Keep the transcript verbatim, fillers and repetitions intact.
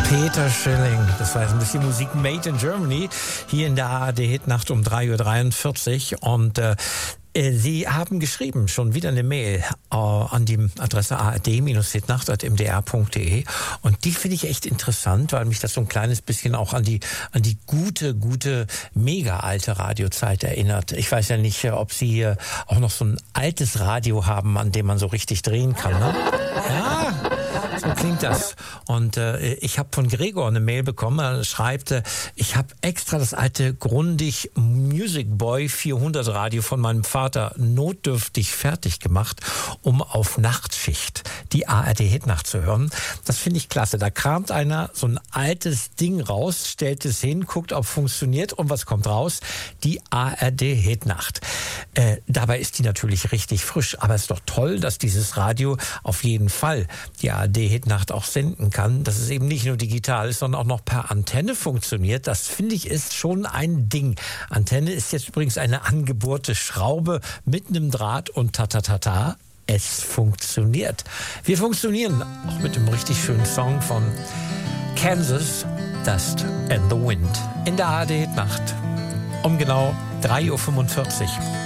Peter Schilling, das war jetzt ein bisschen Musik made in Germany, hier in der A R D-Hitnacht um drei Uhr dreiundvierzig und äh, Sie haben geschrieben, schon wieder eine Mail äh, an die Adresse a r d hitnacht at m d r punkt d e und die finde ich echt interessant, weil mich das so ein kleines bisschen auch an die an die gute, gute, mega alte Radiozeit erinnert. Ich weiß ja nicht, ob Sie hier auch noch so ein altes Radio haben, an dem man so richtig drehen kann, ne? Ja, so klingt das. Und äh, ich habe von Gregor eine Mail bekommen, er schreibt, äh, ich habe extra das alte Grundig Music Boy vierhundert Radio von meinem Vater notdürftig fertig gemacht, um auf Nachtschicht die A R D-Hitnacht zu hören. Das finde ich klasse. Da kramt einer so ein altes Ding raus, stellt es hin, guckt, ob es funktioniert und was kommt raus? Die A R D-Hitnacht. Äh, dabei ist die natürlich richtig frisch, aber es ist doch toll, dass dieses Radio auf jeden Fall die A R D-Hitnacht auch senden kann, dass es eben nicht nur digital ist, sondern auch noch per Antenne funktioniert. Das finde ich ist schon ein Ding. Antenne ist jetzt übrigens eine angebohrte Schraube mit einem Draht und ta-ta-ta-ta. Es funktioniert. Wir funktionieren auch mit einem richtig schönen Song von Kansas, Dust and the Wind in der A R D-Hitnacht um genau drei Uhr fünfundvierzig.